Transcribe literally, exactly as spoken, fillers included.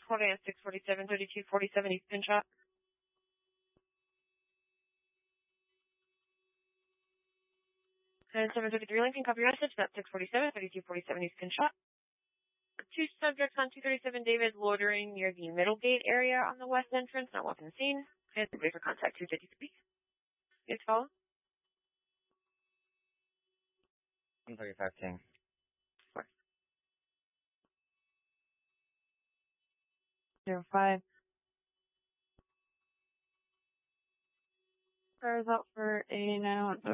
Holding at six forty-seven, thirty-two forty-seven East Pinchot. And seven fifty-three Lincoln, copy your message. That's six forty-seven, thirty-two forty-seven East Pinchot. Two subjects on two thirty-seven David loitering near the middle gate area on the west entrance, not walking the scene. And wait for contact two fifty-three. It's follow? one thirty-five King. Zero five. Cars out for a nine one.